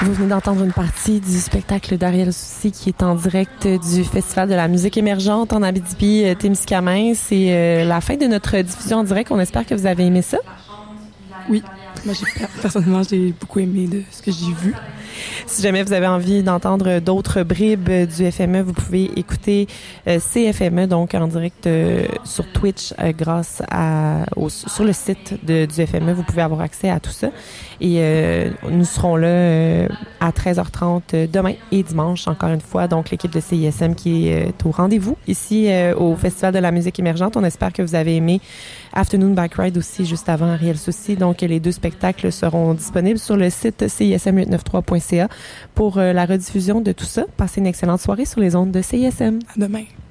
Vous venez d'entendre une partie du spectacle d'Ariel Soucy qui est en direct du Festival de la musique émergente en Abitibi-Témiscamingue. C'est la fin de notre diffusion en direct. On espère que vous avez aimé ça. Oui, moi personnellement, j'ai beaucoup aimé de ce que j'ai vu. Si jamais vous avez envie d'entendre d'autres bribes du FME, vous pouvez écouter CFME, donc en direct sur Twitch grâce sur le site du FME. Vous pouvez avoir accès à tout ça. Et nous serons là à 13h30 demain et dimanche, encore une fois. Donc, l'équipe de CISM qui est au rendez-vous ici au Festival de la musique émergente. On espère que vous avez aimé Afternoon Bike Ride aussi, juste avant Ariel Soucy. Donc, les deux spectacles seront disponibles sur le site cism893.ca pour la rediffusion de tout ça. Passez une excellente soirée sur les ondes de CISM. À demain.